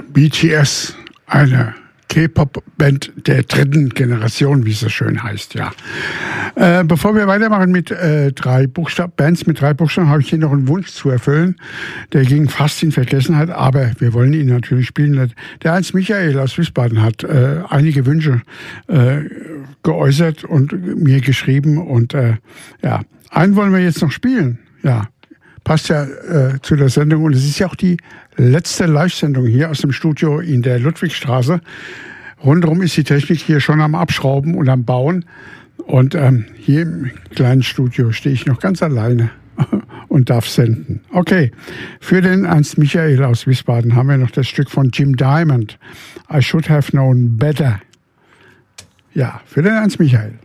BTS, eine K-Pop-Band der dritten Generation, wie es so schön heißt, ja. Bevor wir weitermachen mit Bands mit 3 Buchstaben, habe ich hier noch einen Wunsch zu erfüllen. Der ging fast in Vergessenheit, aber wir wollen ihn natürlich spielen. Der Ernst Michael aus Wiesbaden hat einige Wünsche geäußert und mir geschrieben. Und ja, einen wollen wir jetzt noch spielen. Ja, passt ja zu der Sendung. Und es ist ja auch die letzte Live-Sendung hier aus dem Studio in der Ludwigstraße. Rundherum ist die Technik hier schon am Abschrauben und am Bauen. Und hier im kleinen Studio stehe ich noch ganz alleine und darf senden. Okay, für den Ernst Michael aus Wiesbaden haben wir noch das Stück von Jim Diamond, I Should Have Known Better. Ja, für den Ernst Michael.